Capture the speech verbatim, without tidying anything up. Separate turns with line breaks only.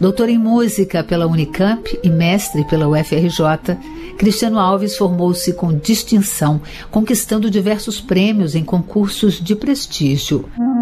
Doutor em música pela Unicamp e mestre pela U F R J, Cristiano Alves formou-se com distinção, conquistando diversos prêmios em concursos de prestígio.